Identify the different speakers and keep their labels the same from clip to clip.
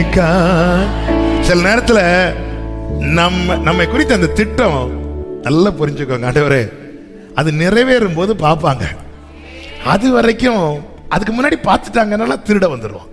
Speaker 1: சில நேரத்துல நம்மை குறித்த அந்த திட்டம் நல்லா புரிஞ்சுக்கோங்க. ஆண்டவரே, அது நிறைவேறும் போது பார்ப்பாங்க. அது வரைக்கும் அதுக்கு முன்னாடி பார்த்துட்டாங்கன்னா திருட வந்துடுவான்.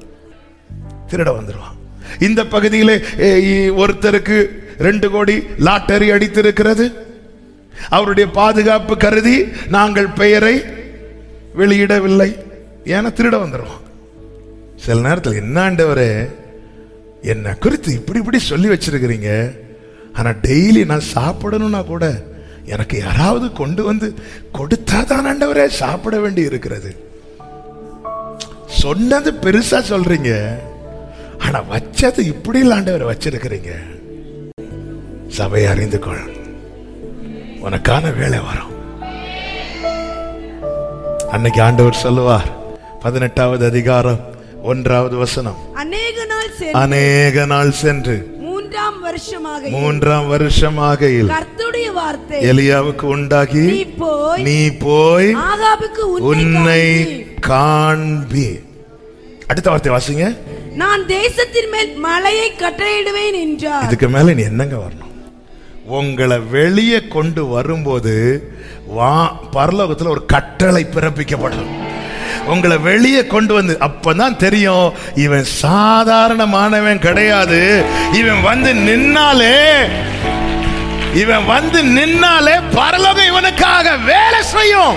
Speaker 1: இந்த பகுதியிலே ஒருத்தருக்கு 2 கோடி லாட்டரி அடித்திருக்கிறது. அவருடைய பாதுகாப்பு கருதி நாங்கள் பெயரை வெளியிடவில்லை. ஏன்னா திருட வந்துடுவான். சில நேரத்தில் என்ன ஆண்டவரே, என்ன குறித்து இப்படி சொல்லி வச்சிருக்கிறீங்க, ஆனா டெய்லி நான் சாப்பிடணும்னா கூட எனக்கு யாராவது கொண்டு வந்து கொடுத்தாதான் ஆண்டவரே சாப்பிட வேண்டி இருக்கிறது. சொன்னது பெருசா சொல்றீங்க, ஆனா வச்சது இப்படி ஆண்டவரை வச்சிருக்கிறீங்க. சபையை அறிந்து கொள், உனக்கான வேலை வரும். அன்னைக்கு ஆண்டவர் சொல்லுவார், 18வது அதிகாரம் 1வது வசனம், அநேக நாள் சென்று 3ஆம் வருஷமாக கர்த்தருடைய வார்த்தை எலியாவுக்கு உண்டாகி, நீ போய் ஆகாபுக்கு உன்னை காண்பி. அடுத்த வார்த்தை வாசிங்க. நான் தேசத்தின் மேல் மலையை கட்டளையிடுவேன் என்றார். இதுக்கு மேல நீ என்னங்க வரணும்? உங்களை வெளியே கொண்டு வரும்போது பரலோகத்தில் ஒரு கட்டளை பிறப்பிக்கப்படும். உங்களை வெளியே கொண்டு வந்து அப்பதான் தெரியும், இவன் சாதாரணமானவன் கிடையாது. இவன் வந்து நின்னாலே பரலோகம் இவனுக்காக வேலை செய்யும்.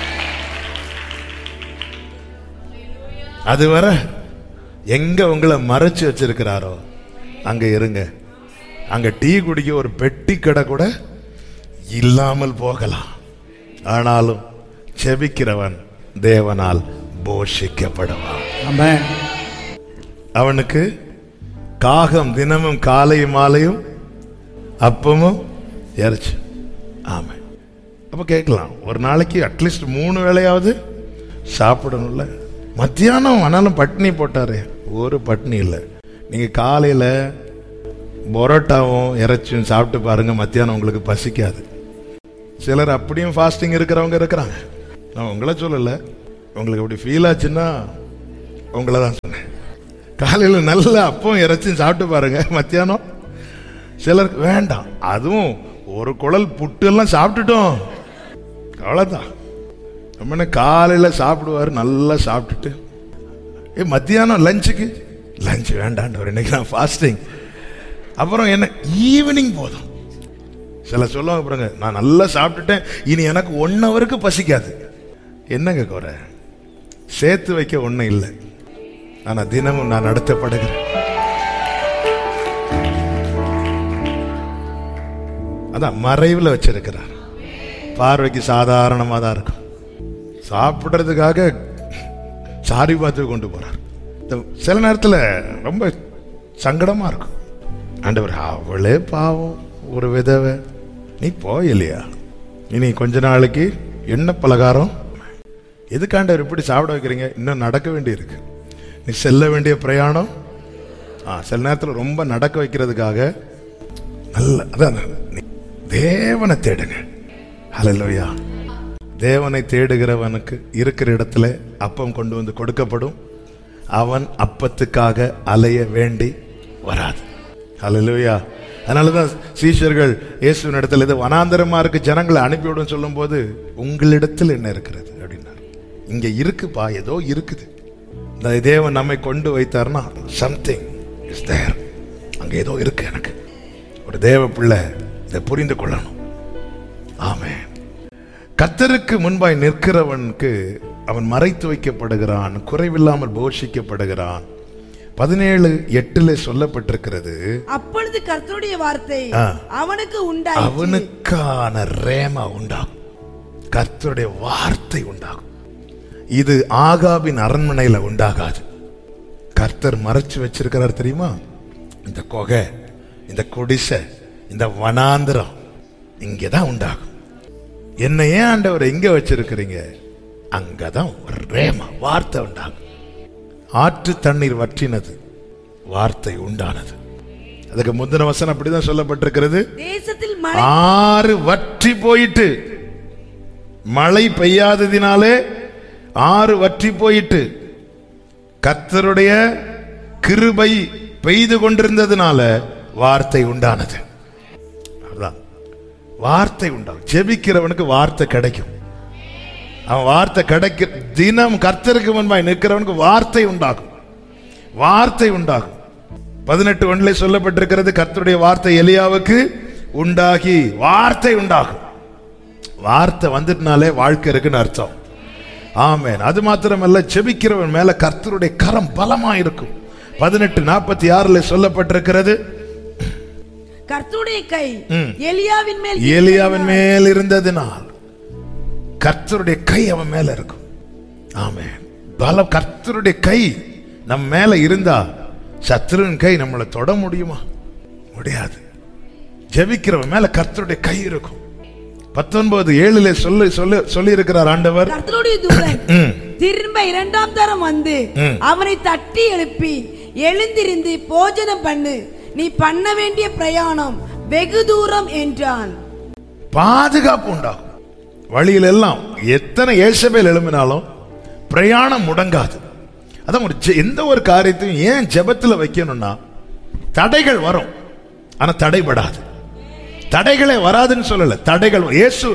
Speaker 1: அதுவரை எங்க உங்களை மறைச்சு வச்சிருக்கிறாரோ அங்க இருங்க. அங்க டீ குடிக்க ஒரு பெட்டி கடை கூட இல்லாமல் போகலாம். ஆனாலும் செபிக்கிறவன் தேவனால் போஷிக்கப்படுவான். அவனுக்கு காகம் தினமும் காலையும் மாலையும் அப்பமும் இறைச்சி. ஆமா. அப்ப கேட்கலாம், ஒரு நாளைக்கு அட்லீஸ்ட் 3 வேளையாவது சாப்பிடணும்ல. மத்தியானம் ஆனாலும் பட்னி போட்டாரு, ஒரு பட்னி இல்லை. நீங்க காலையில பரோட்டாவும் இறைச்சியும் சாப்பிட்டு பாருங்க, மத்தியானம் உங்களுக்கு பசிக்காது. சிலர் அப்படியும் ஃபாஸ்டிங் இருக்கிறவங்க இருக்கிறாங்க. நான் உங்களை சொல்லல, உங்களுக்கு அப்படி ஃபீல் ஆச்சுன்னா உங்களை தான் சொன்னேன். காலையில் நல்ல அப்பவும் இறைச்சியும் சாப்பிட்டு பாருங்க, மத்தியானம் சிலருக்கு வேண்டாம். அதுவும் ஒரு குழல் புட்டு எல்லாம் சாப்பிட்டுட்டோம், அவ்வளோதான். நம்ம காலையில் சாப்பிடுவார், நல்லா சாப்பிட்டுட்டு மத்தியானம் லஞ்ச் வேண்டாண்டவர், இன்னைக்கு நான் ஃபாஸ்டிங். அப்புறம் என்ன ஈவினிங் போதும். சில சொல்லுவாங்க பாருங்க, நான் நல்லா சாப்பிட்டுட்டேன், இனி எனக்கு 1 ஹவருக்கு பசிக்காது. என்னங்க குறை? சேர்த்து வைக்க ஒன்றும் இல்லை, ஆனா தினமும் நான் நடத்தப்படுகிறேன். அதான் மறைவில் வச்சிருக்கிறார். பார்வைக்கு சாதாரணமாக தான் இருக்கும். சாப்பிட்றதுக்காக சாரி பார்த்து கொண்டு போறார். சில நேரத்தில் ரொம்ப சங்கடமா இருக்கும். ஆண்டவர், அவளே பாவம், ஒரு விதவை, நீ போயில்லையா, இனி கொஞ்ச நாளைக்கு எண்ணெய் பலகாரம் எதுக்காண்டவர் இப்படி சாப்பிட வைக்கிறீங்க? இன்னும் நடக்க வேண்டி இருக்கு, நீ செல்ல வேண்டிய பிரயாணம். சில நேரத்தில் ரொம்ப நடக்க வைக்கிறதுக்காக நல்ல அதான் தேவனை தேடுங்க. ஹல்லேலூயா. தேவனை தேடுகிறவனுக்கு இருக்கிற இடத்துல அப்பம் கொண்டு வந்து கொடுக்கப்படும். அவன் அப்பத்துக்காக அலைய வேண்டி வராது. ஹல்லேலூயா. அதனாலதான் சீஷர்கள் இயேசுவின் இடத்துல இது வனாந்தரமா இருக்கு, ஜனங்களை அனுப்பிவிடும் சொல்லும் போது, உங்களிடத்தில் என்ன இருக்கிறது அப்படின்னாரு. இங்க இருக்குப்பா, ஏதோ இருக்குது. இந்த தேவன் நம்மை கொண்டு வைத்தார்னா சம்திங் இஸ் தேர், அங்க ஏதோ இருக்கு. எனக்கு ஒரு தேவ பிள்ளை இதை புரிந்து கொள்ளணும். ஆமென். கர்த்தருக்கு முன்பாய் நிற்கிறவனுக்கு அவன் மறைத்து வைக்கப்படுகிறான், குறைவில்லாமல் போஷிக்கப்படுகிறான். 17:8 சொல்லப்பட்டிருக்கிறது, அப்பொழுது கர்த்தருடைய வார்த்தை அவனுக்கு உண்டாயிற்று. அவனுக்கான ரேமா உண்டாகும், கர்த்தருடைய வார்த்தை உண்டாகும். இது ஆகாபின் அரண்மனையில உண்டாகாது. கர்த்தர் மறைச்சு வச்சிருக்கிறார் தெரியுமா? இந்த கொகை, இந்த குடிசை, இந்த வனாந்திரம் இங்கதான் உண்டாகும். என்ன ஏன் ஆண்டவர் எங்க வச்சிருக்கிறீங்க? அங்கதான் ஒரு ரேமா வார்த்தை உண்டாகும். ஆற்று தண்ணீர் வற்றினது, வார்த்தை உண்டானது. அதுக்கு முந்தின வசனம் அப்படிதான் சொல்லப்பட்டிருக்கிறது. தேசத்தில் ஆறு வற்றி போயிட்டு, மழை பெய்யாததினாலே ஆறு வற்றி போயிட்டு, கர்த்தருடைய கிருபை பெய்து கொண்டிருந்ததுனால வார்த்தை உண்டானது. வார்த்தை உண்டாகும். ஜெபிக்கிறவனுக்கு வார்த்தை கிடைக்கும். அவன் வார்த்தை கிடைக்க தினம் கர்த்தருக்கு முன்பாய் நிற்கிறவனுக்கு வார்த்தை உண்டாகும். வார்த்தை உண்டாகும். 18:1 சொல்லப்பட்டிருக்கிறது, கர்த்தருடைய வார்த்தை எலியாவுக்கு உண்டாகி. வார்த்தை உண்டாகும். வார்த்தை வந்துட்டனாலே வாழ்க்கை இருக்குன்னு அர்த்தம். ஆமென். அது மாத்திரமல்ல, ஜெபிக்கிறவன் மேல கர்த்தருடைய கரம் பலமா இருக்கும். 18:46 சொல்லப்பட்டிருக்கிறது,
Speaker 2: கர்த்தருடைய கை
Speaker 1: எலியாவின் மேல் இருந்ததினால் கர்த்தருடைய கை அவன் மேல இருக்கும். ஆமென். பலம். கர்த்தருடைய கை நம்ம மேல இருந்தா சத்துருவின் கை நம்மளை தொட முடியுமா? முடியாது. ஜெபிக்கிறவன் மேல கர்த்தருடைய கை இருக்கும். 19:7 சொல்லி இருக்கிறார் ஆண்டவர்,
Speaker 2: கர்த்தருடைய தூதன் திரும்ப 2ஆம் தரம் வந்து அவனை தட்டி எழுப்பி, எழுந்திருந்து போஜனம் பண்ணு, நீ பண்ண வேண்டிய பிரயாணம் வெகு தூரம் என்றான்.
Speaker 1: பாதுகாப்பு உண்டாகும். வழியில எல்லாம் எத்தனை ஏசபேல் எழும்பினாலும் பிரயாணம் முடங்காது. அதான் எந்த ஒரு காரியத்தையும் ஏன் ஜெபத்துல வைக்கணும்னா, தடைகள் வரும் ஆனா தடைபடாது. தடைகளே வராதுன்னு சொல்லல, தடைகள்.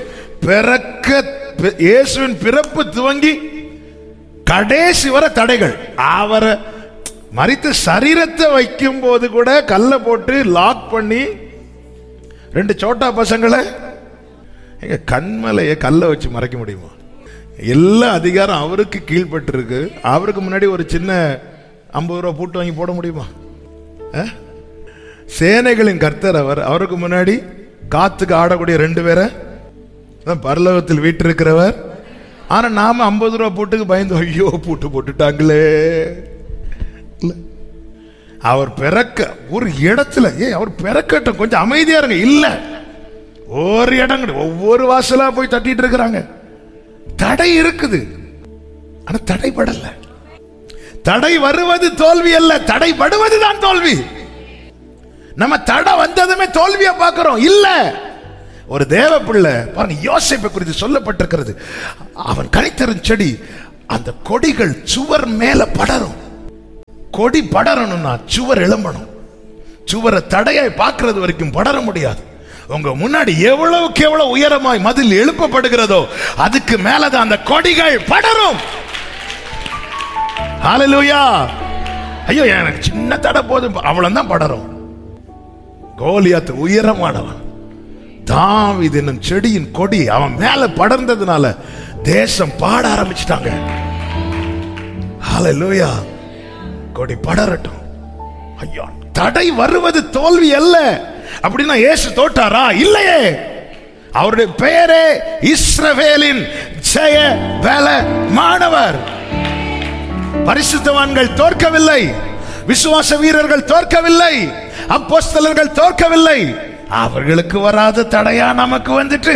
Speaker 1: இயேசுவின் பிறப்பு துவங்கி கடைசி வர தடைகள். அவரை மரித்த சரீரத்தை வைக்கும் போது கூட கல்ல போட்டு லாக் பண்ணி 2 சோட்டா பசங்களை எங்க கண்மலைய கல்ல வச்சு மறைக்க முடியுமா? எல்லா அதிகாரம் அவருக்கு கீழ்பட்டு இருக்கு. அவருக்கு முன்னாடி ஒரு சின்ன 50 ரூபா பூட்டு வாங்கி போட முடியுமா? சேனைகளின் கர்த்தர் அவர். அவருக்கு முன்னாடி காத்துக்கு ஆடக்கூடிய 2 பேரை பரலோகத்தில் வீட்டிருக்கிறவர். ஆனா நாம 50 ரூபா பூட்டுக்கு பயந்து, ஐயோ பூட்டு போட்டுட்டாங்களே. அவர் பிறக்க ஒரு இடத்துல, அவர் பிறக்கட்டும், கொஞ்சம் அமைதியா இருங்க. இல்ல, ஒரு இடம் ஒவ்வொரு வாசலா போய் தட்டிட்டு இருக்கிறாங்க. தடை இருக்குது ஆனா தடைபடல. தடை வருவது தோல்வி அல்ல, தடைபடுவதுதான் தோல்வி. நம்ம தடை வந்ததுமே தோல்வியா பார்க்கிறோம். இல்ல, ஒரு தேவ பிள்ளை பாருங்க, யோசேப்பை குறித்து சொல்லப்பட்டிருக்கிறது. அவன் கனித்தரும் செடி, அந்த கொடிகள் சுவர் மேல படரும். கொடி படரணும்னா சுவர் எழும்பணும். சுவரை தடையாய் பார்க்கிறது வரைக்கும் படர முடியாது. உங்க முன்னாடி எவ்வளவுக்கு எவ்வளவு உயரமாய் மதில் எழுப்பப்படுகிறதோ அதுக்கு மேலதான் அந்த கொடிகள் படரும். ஹல்லேலூயா. ஐயோ, எனக்கு சின்ன தடை போதும், அவ்வளவுதான் படரும். கோலியாத் உயரமானவன், தாவீது என்னும் செடியின் கொடி அவன் மேல படர்ந்ததுனால தேசம் பாட ஆரம்பிச்சிட்டாங்க. ஹல்லேலூயா. கொடி படரட்டும். ஐயா, தடை வருவது தோல்வி அல்ல. அப்படின்னா இயேசு தோட்டாரா? இல்லையே. அவருடைய பெயரே இஸ்ரவேலின் ஜெய பலமானவர். பரிசுத்தவான்கள் தோற்கவில்லை, விசுவாச வீரர்கள் தோற்கவில்லை, அப்போஸ்தலர்கள் தோற்கவில்லை. அவர்களுக்கு வராத தடையா நமக்கு வந்துட்டு.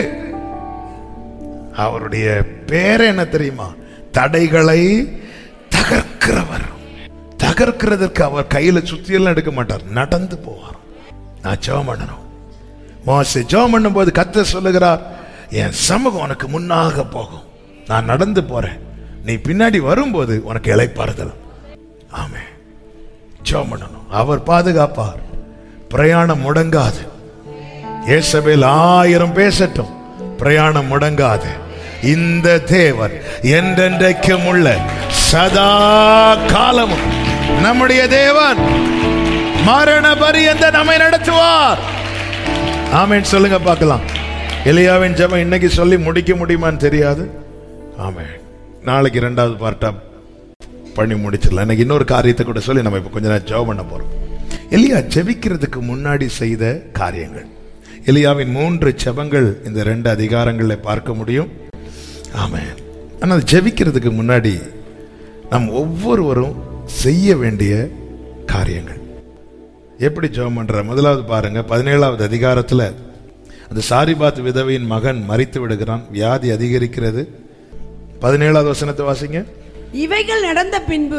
Speaker 1: அவருடைய பேர் என்ன தெரியுமா? தடைகளை தகர்க்கிறவர். தகர்க்கிறதுக்கு அவர் கையில சுத்தியெல்லாம் எடுக்க மாட்டார், நடந்து போவார். நான் ஜெபம் பண்ணணும். மோசே ஜெபம் பண்ணும் போது கர்த்தர் சொல்லுகிறார், என் சமூகம் உனக்கு முன்னாக போகும், நான் நடந்து போறேன், நீ பின்னாடி வரும்போது உனக்கு இளைப்பாறுதல். ஆமென். ஜெபம் பண்ணணும். அவர் பாதுகாப்பார். பிரயாணம் முடங்காது. இயேசபேல் 1000 பேசட்டும், பிரயாணம் முடங்காது. இந்த தேவன் என்றென்றைக்கும் உள்ள சதா காலமும் நம்முடைய தேவன் மரண பரியந்த நம்மை நடத்துவார். ஆமென். சொல்லுங்க பார்க்கலாம். எலியாவின் ஜெபம் இன்னைக்கு சொல்லி முடிக்க முடியுமான்னு தெரியாது. ஆமென். நாளைக்கு 2வது பார்ட்டா பண்ணி முடிச்சிடலாம். எனக்கு இன்னொரு காரியத்தை கூட சொல்லி நம்ம இப்ப கொஞ்ச நேரம் ஜெபம் பண்ண போறோம். எலியா ஜெபிக்கிறதுக்கு முன்னாடி செய்த காரியங்கள். எலியாவின் 3 ஜெபங்கள் இந்த 2 அதிகாரங்களில் பார்க்க முடியும். ஆமென். ஆனால் ஜெபிக்கிறதுக்கு முன்னாடி நாம் ஒவ்வொருவரும் செய்ய வேண்டிய காரியங்கள். எப்படி ஜெபம் பண்ற? முதலாவது பாருங்க, 17வது அதிகாரத்தில் அந்த சாரிபாத் விதவையின் மகன் மரித்து விடுகிறான். வியாதி அதிகரிக்கிறது. 17வது வசனத்தை வாசிங்க.
Speaker 2: இவைகள் நடந்த பின்பு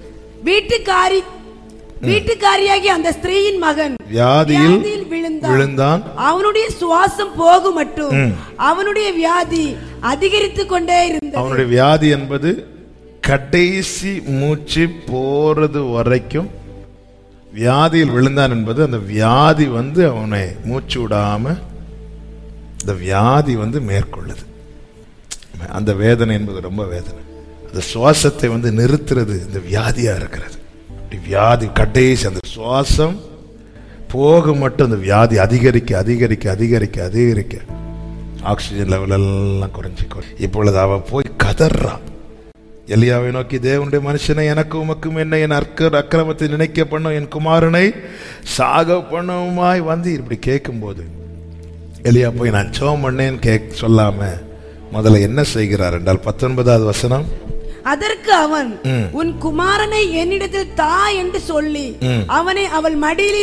Speaker 2: வீட்டுக்காரியாகி அந்த ஸ்திரீயின் மகன் வியாதியில் விழுந்தான். அவனுடைய சுவாசம் போகும் மட்டும் அவனுடைய வியாதி அதிகரித்துக் கொண்டே இருந்தது.
Speaker 1: அவனுடைய வியாதி என்பது கடைசி மூச்சு போறது வரைக்கும் வியாதியில் விழுந்தான் என்பது அந்த வியாதி அவனை மூச்சு விடாம இந்த வியாதி மேற்கொள்ளுது. அந்த வேதனை என்பது ரொம்ப வேதனை. அந்த சுவாசத்தை நிறுத்துறது இந்த வியாதியா இருக்கிறது. வியாதி கடைசி அந்த சுவாசம் போக மட்டும் அந்த வியாதி அதிகரிக்க அதிகரிக்க அதிகரிக்க அதிகரிக்க ஆக்சிஜன் லெவல் எல்லாம் குறைஞ்சி இப்பொழுது அவ போய் கதறா. எலியாவை நோக்கி, தேவனுடைய மனுஷனை, எனக்கு உமக்கும் என்ன என் அக்கிரமத்தை நினைக்க பண்ணும், என் குமாரனை சாக பண்ணுமாய் இப்படி கேட்கும் போது எலியா போய் நான் ஜெபம் பண்ணேன்னு சொல்லாம முதல்ல என்ன செய்கிறார் என்றால் 19வது வசனம்,
Speaker 2: அதற்கு அவன், உன் குமாரனை என்னிடத்தில் தா என்று சொல்லி அவனை அவள்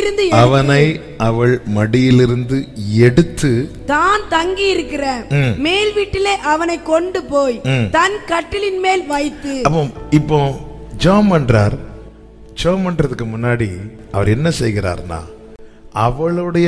Speaker 2: மடியிலிருந்து எடுத்து தான் தங்கி இருக்கிற மேல் வீட்டிலே அவனை கொண்டு போய் தன் கட்டிலின் மேல் வைத்து.
Speaker 1: இப்போ ஜெபம் பண்றார். ஜெபம் பண்றதுக்கு முன்னாடி அவர் என்ன செய்கிறார்னா, அவளுடைய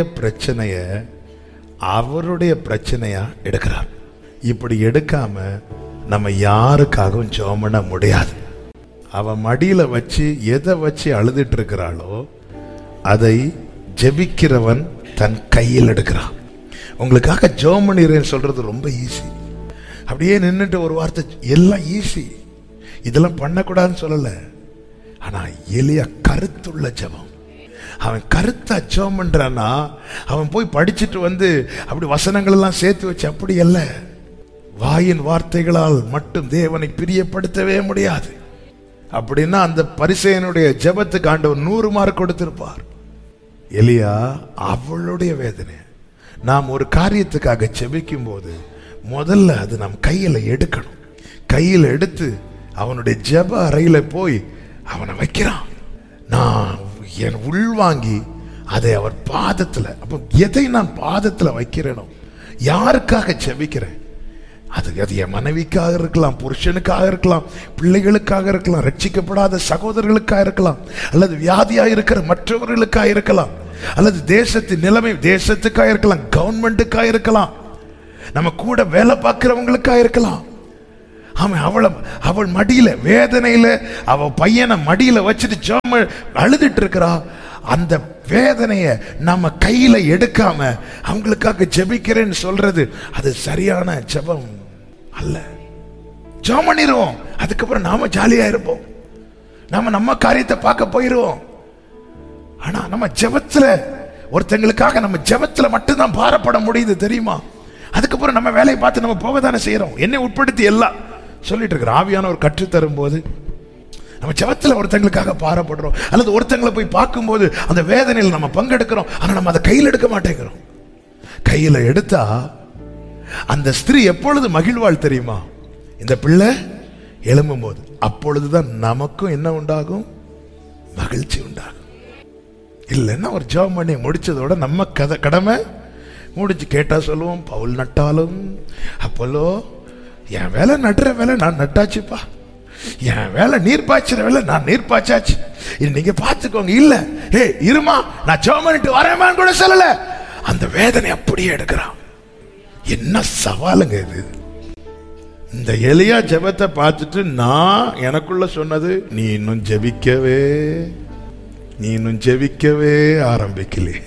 Speaker 1: அவருடைய பிரச்சனையா எடுக்கிறார். இப்படி எடுக்காம நம்ம யாருக்காகவும் ஜெபம் பண்ண முடியாது. அவ மடியில வச்சு எதை வச்சு அழுதுட்டு இருக்கிறாளோ அதை ஜெபிக்கிறவன் தன் கையில் எடுக்கிறான். உங்களுக்காக ஜெபம் பண்ணிடுறேன்னு சொல்றது ரொம்ப ஈஸி. அப்படியே நின்றுட்டு ஒரு வார்த்தை எல்லாம் ஈஸி, இதெல்லாம் பண்ணக்கூடாதுன்னு சொல்லல. ஆனா எலியா கருத்துள்ள ஜெபம். அவன் கருத்தா ஜெபம் பண்றான்னா அவன் போய் படிச்சுட்டு அப்படி வசனங்கள் எல்லாம் சேர்த்து வச்சு அப்படி அல்ல. வாயின் வார்த்தைகளால் மட்டும் தேவனை பிரியப்படுத்தவே முடியாது. அப்படின்னா அந்த பரிசேயனுடைய ஜெபத்துக்கு ஆண்டவர் 100 மார்க் கொடுத்திருப்பார். எலியா அவளுடைய வேதனை. நாம் ஒரு காரியத்துக்காக ஜெபிக்கும் போது முதல்ல அது நம் கையில எடுக்கணும். கையில எடுத்து அவனுடைய ஜெப அறையில போய் அவனை வைக்கிறான். நான் என் உள்வாங்கி அதை அவர் பாதத்துல, அப்ப எதை நான் பாதத்துல வைக்கிறேனோ, யாருக்காக ஜெபிக்கிறேன், அது என் மனைவிக்காக இருக்கலாம், புருஷனுக்காக இருக்கலாம், பிள்ளைகளுக்காக இருக்கலாம், ரட்சிக்கப்படாத சகோதரர்களுக்காக இருக்கலாம், அல்லது வியாதியாக இருக்கிற மற்றவர்களுக்காக இருக்கலாம், அல்லது தேசத்தின் நிலைமை தேசத்துக்காக இருக்கலாம், கவர்மெண்ட்டுக்காக இருக்கலாம், நம்ம கூட வேலை பார்க்கிறவங்களுக்காக இருக்கலாம். அவள் மடியில வேதனையில அவ பையனை மடியில வச்சுட்டு அழுதுட்டு இருக்கிறா. அந்த வேதனைய நம்ம கையில எடுக்காம அவங்களுக்காக ஜெபிக்கிறேன்னு சொல்றது அது சரியான ஜெபம் அல்ல. ஜெபம் பண்ணிடுவோம், அதுக்கப்புறம் நாம ஜாலியா இருப்போம், நம்ம காரியத்தை பார்க்க போயிருவோம். ஆனா நம்ம ஜெபத்துல ஒருத்தங்களுக்காக நம்ம ஜெபத்துல மட்டும்தான் பாரப்பட முடியுது தெரியுமா? அதுக்கப்புறம் நம்ம வேலையை பார்த்து நம்ம போக தானே செய்யறோம். என்னை உட்படுத்தி எல்லாம் சொல்லிட்டு இருக்கிற ஆவியானவர் கற்றுத்தரும் போது நம்ம ஜெபத்துல ஒருத்தங்களுக்காக பாரப்படுறோம், அல்லது ஒருத்தங்களை போய் பார்க்கும் போது அந்த வேதனையில் நம்ம பங்கெடுக்கிறோம். ஆனா நம்ம அதை கையில் எடுக்க மாட்டேங்கிறோம். கையில எடுத்தா அந்த ஸ்திரீ எப்பொழுது மகிழ்வாள் தெரியுமா? இந்த பிள்ளை எழும்பும் போது. அப்பொழுதுதான் நமக்கும் என்ன உண்டாகும்? மகிழ்ச்சி உண்டாகும். இல்லைன்னா ஒரு ஜெபம் பண்ணி முடிச்சதோட நம்ம கடமை முடிச்சு. கேட்டா சொல்லுவோம், பவுல் நட்டாலும் அப்போலோ, என் வேலை நடுற வேலை நான் நட்டாச்சுப்பா, என் வேலை நீர் பாய்ச்சுற வேலை நான் நீர் பாய்ச்சாச்சு, நீங்க பாத்துக்கோங்க. இல்ல இருமா நான் ஜெபம் பண்ணிட்டு வரேமான்னு கூட சொல்லல. அந்த வேதனை அப்படியே எடுக்கிறான். என்ன சவாலுங்க இது! இந்த எலியா ஜெபத்தை பார்த்துட்டு நான் எனக்குள்ள சொன்னது, நீ இன்னும் ஜெபிக்கவே ஆரம்பிக்கல.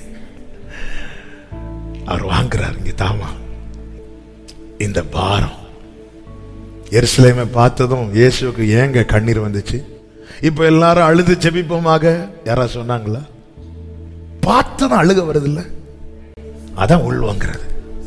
Speaker 1: அவர் வாங்குறாரு இங்க தாமா இந்த பாரம். எருசலேமை பார்த்ததும் இயேசுவுக்கு ஏங்க கண்ணீர் வந்துச்சு? இப்ப எல்லாரும் அழுது ஜெபிப்போமாக யாரா சொன்னாங்களா? பார்த்ததும் அழுக வருது இல்ல, அதான் உள் வாங்குறது.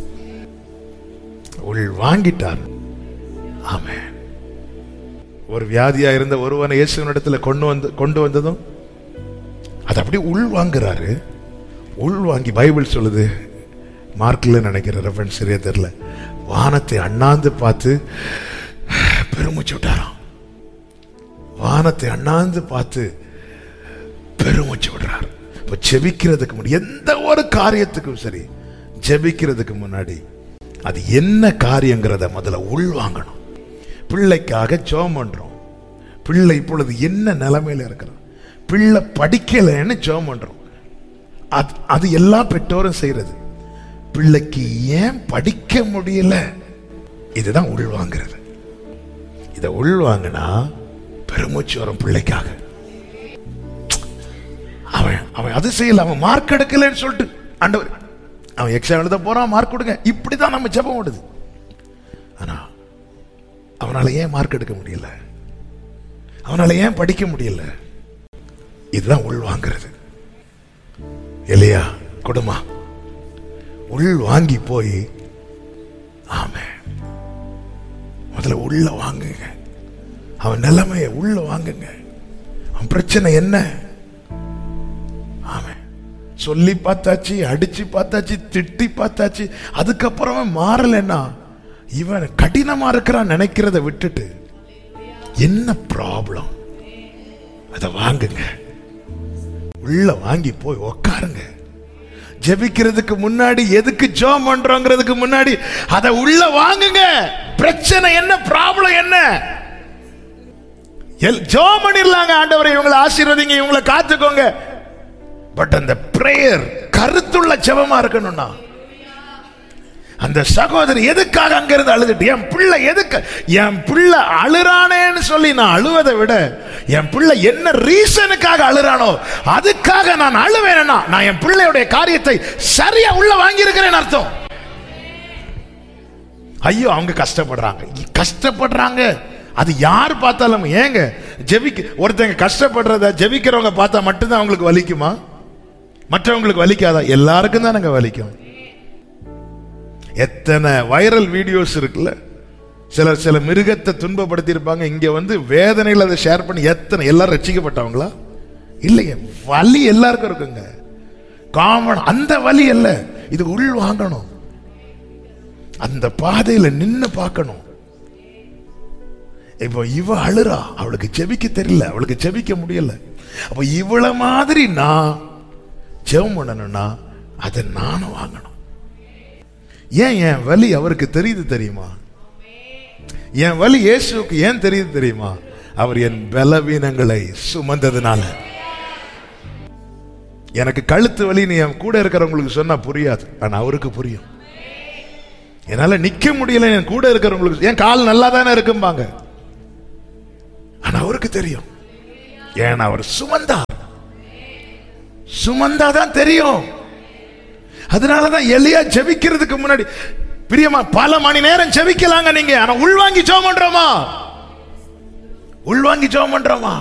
Speaker 1: உள் வாங்கிட்டார். ஆமென். ஒரு வியாதியா இருந்த ஒருவனை இயேசுவினிடத்துல கொண்டு வந்ததும் அது அப்படியே உள் வாங்குறாரு. உள் வாங்கி பைபிள் சொல்லுது, மார்க்ல நினைக்கிற ரெஃபரன்ஸ் சரியா தெரியல, வானத்தை அண்ணாந்து பார்த்து பெருமூச்சு விட்டாராம். வானத்தை அண்ணாந்து பார்த்து பெருமூச்சு விடுறார். இப்ப ஜெபிக்கிறதுக்கு முன்னாடி, எந்த ஒரு காரியத்துக்கும் சரி, ஜெபிக்கிறதுக்கு முன்னாடி அது என்ன காரியங்கிறத முதல்ல உள் வாங்கணும். பிள்ளைக்காக ஜெபம் பண்றோம். பிள்ளை இப்பொழுது என்ன நிலைமையில இருக்கிறோம், பிள்ளை படிக்கலைன்னு ஜெபம் பண்றோம். அது எல்லா பெற்றோரும் செய்யறது. பிள்ளைக்கு ஏன் படிக்க முடியல, இதுதான் உள் வாங்குறது. இதை உள் வாங்கினா பெருமூச்சு வரும் பிள்ளைக்காக. அவன் அது செய்யல, அவன் மார்க் எடுக்கலன்னு சொல்லிட்டு ஆண்டவர் அவன் எக்ஸாம் எழுத போறான், மார்க் கொடுங்க, இப்படிதான் நம்ம ஜெபம் ஓடுது. ஆனா அவனால ஏன் மார்க் எடுக்க முடியல? அவனால ஏன் படிக்க முடியல? இதுதான் உள் வாங்குறது. இல்லையா? கொடுமா உள் வாங்கி போய் ஆமே முதல்ல உள்ள வாங்குங்க. அவன் நிலைமைய உள்ள வாங்குங்க. அவன் பிரச்சனை என்ன? ஆமே சொல்லி பார்த்தாச்சு, அடிச்சு பார்த்தாச்சு, திட்டி பார்த்தாச்சு, அதுக்கப்புறமே மாறலன்னா இவன் கடினமா இருக்கிறான் நினைக்கிறத விட்டுட்டு என்ன ப்ராப்ளம் அத வாங்குங்க. உள்ள வாங்கி போய் உட்காருங்க. ஜெபிக்கிறதுக்கு முன்னாடி எதுக்கு ஜெபம் பண்றோங்கிறதுக்கு முன்னாடி அத உள்ள வாங்குங்க. பிரச்சனை என்ன? ப்ராப்ளம் என்ன? ஜெபம் பண்ணிரலாங்க, ஆண்டவரே இவங்களை ஆசீர்வதிங்க, இவங்களை காத்துக்கோங்க. பட் அந்த பிரேயர் கருத்துள்ள ஜெபமா இருக்கணும்னா, அந்த சகோதரி எதுக்காக அங்க இருந்து அழுதுட்டு, என் பிள்ளை எதுக்கு, என் பிள்ளை அழுறானேன்னு சொல்லி நான் அழுவதை விட என் பிள்ளை என்ன ரீசனுக்காக அழுறானோ அதுக்காக நான் அழுவேனா, நான் என் பிள்ளையுடைய காரியத்தை சரியா உள்ள வாங்கி இருக்கிறேன் அர்த்தம். ஐயோ அவங்க கஷ்டப்படுறாங்க, அது யார் பார்த்தாலும். ஏங்க ஒருத்தங்க கஷ்டப்படுறத ஜெபிக்கிறவங்க பார்த்தா மட்டும்தான் அவங்களுக்கு வலிக்குமா? மற்றவங்களுக்கு வலிக்காதா? எல்லாருக்கும் தான் நாங்க வலிக்கும். எத்தனை வைரல் வீடியோஸ் இருக்குல்ல, சில மிருகத்தை துன்பப்படுத்தி இருப்பாங்க, இங்க வந்து வேதனையில் அதை ஷேர் பண்ணி எத்தனை எல்லாரும் ரட்சிக்கப்பட்டவங்களா? இல்லையே, வலி எல்லாருக்கும் இருக்குங்க. காமன் அந்த வலி அல்ல, இது உள் வாங்கணும். அந்த பாதையில நின்னு பார்க்கணும். இப்போ இவ அழுறா, அவளுக்கு ஜெபிக்க தெரியல, அவளுக்கு ஜெபிக்க முடியல. அப்ப இவ்வளவு மாதிரி நான் ஜெபம் பண்ணணும்னா அதை நானும் வாங்கணும். ஏன் என் வலி அவருக்கு தெரியுது தெரியுமா? என் வலி இயேசுவுக்கு ஏன் தெரியுது தெரியுமா? அவர் என் பலவீனங்களை சுமந்ததுனால. எனக்கு கழுத்து வலி நீ என் கூட இருக்கிறவங்களுக்கு சொன்னா புரியாது, ஆனா அவருக்கு புரியும். என்னால நிக்க முடியல, என் கூட இருக்கிறவங்களுக்கு, என் கால் நல்லா தானே இருக்கும்பாங்க, ஆனா அவருக்கு தெரியும். ஏன்னா அவர் சுமந்தாதான் தெரியும். அதனாலதான் எலியா ஜெபிக்கிறதுக்கு முன்னாடி பிரியமா பல மணி நேரம் ஜெபிக்கலாங்க நீங்க, ஆனா உள்வாங்கி ஜெபம் பண்றோமா?